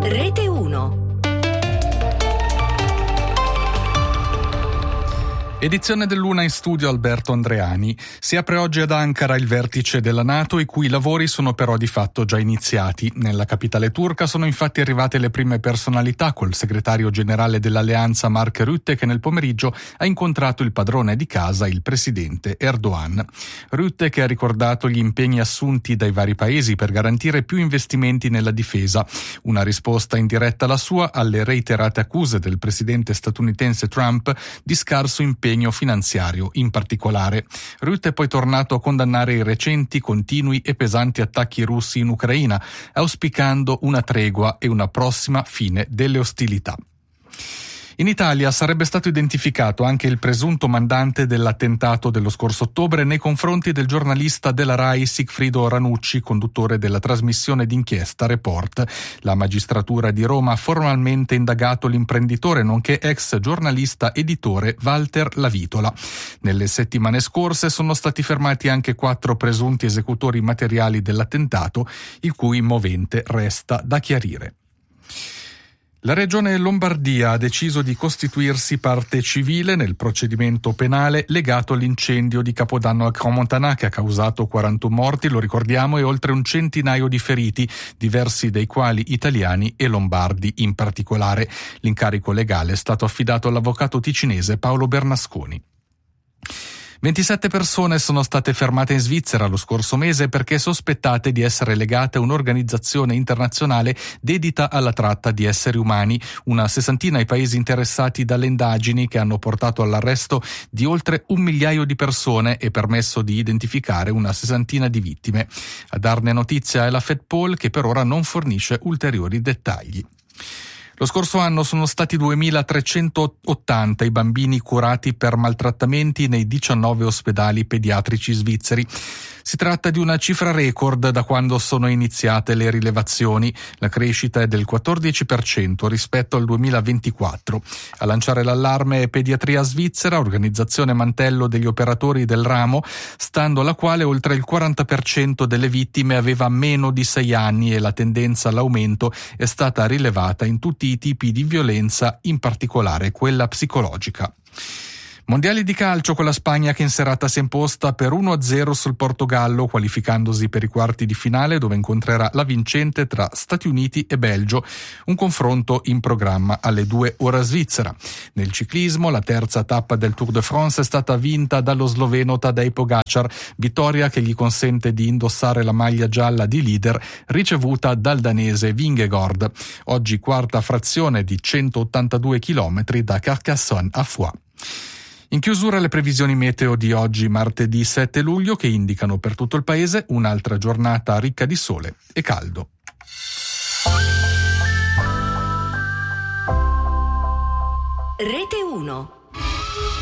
Rete 1. Edizione dell'Una in studio Alberto Andreani. Si apre oggi ad Ankara il vertice della NATO, i cui lavori sono però di fatto già iniziati. Nella capitale turca sono infatti arrivate le prime personalità, col segretario generale dell'alleanza Mark Rutte, che nel pomeriggio ha incontrato il padrone di casa, il presidente Erdogan. Rutte, che ha ricordato gli impegni assunti dai vari paesi per garantire più investimenti nella difesa, una risposta indiretta alla sua alle reiterate accuse del presidente statunitense Trump di scarso impegno finanziario in particolare. Rutte è poi tornato a condannare i recenti, continui e pesanti attacchi russi in Ucraina, auspicando una tregua e una prossima fine delle ostilità. In Italia sarebbe stato identificato anche il presunto mandante dell'attentato dello scorso ottobre nei confronti del giornalista della RAI Sigfrido Ranucci, conduttore della trasmissione d'inchiesta Report. La magistratura di Roma ha formalmente indagato l'imprenditore nonché ex giornalista editore Walter Lavitola. Nelle settimane scorse sono stati fermati anche 4 presunti esecutori materiali dell'attentato, il cui movente resta da chiarire. La Regione Lombardia ha deciso di costituirsi parte civile nel procedimento penale legato all'incendio di Capodanno a Crans-Montana, che ha causato 41 morti, lo ricordiamo, e oltre un centinaio di feriti, diversi dei quali italiani e lombardi in particolare. L'incarico legale è stato affidato all'avvocato ticinese Paolo Bernasconi. 27 persone sono state fermate in Svizzera lo scorso mese perché sospettate di essere legate a un'organizzazione internazionale dedita alla tratta di esseri umani. Una sessantina i paesi interessati dalle indagini che hanno portato all'arresto di oltre 1 migliaio di persone e permesso di identificare una sessantina di vittime. A darne notizia è la FedPol, che per ora non fornisce ulteriori dettagli. Lo scorso anno sono stati 2.380 i bambini curati per maltrattamenti nei 19 ospedali pediatrici svizzeri. Si tratta di una cifra record da quando sono iniziate le rilevazioni. La crescita è del 14% rispetto al 2024. A lanciare l'allarme è Pediatria Svizzera, organizzazione mantello degli operatori del ramo, stando alla quale oltre il 40% delle vittime aveva meno di 6 anni e la tendenza all'aumento è stata rilevata in tutti i tipi di violenza, in particolare quella psicologica. Mondiali di calcio con la Spagna che in serata si è imposta per 1-0 sul Portogallo, qualificandosi per i quarti di finale dove incontrerà la vincente tra Stati Uniti e Belgio, un confronto in programma alle 2 ora svizzera. Nel ciclismo la terza tappa del Tour de France è stata vinta dallo sloveno Tadej Pogačar, vittoria che gli consente di indossare la maglia gialla di leader ricevuta dal danese Vingegaard. Oggi quarta frazione di 182 km da Carcassonne a Foix. In chiusura le previsioni meteo di oggi, martedì 7 luglio, che indicano per tutto il paese un'altra giornata ricca di sole e caldo. Rete 1.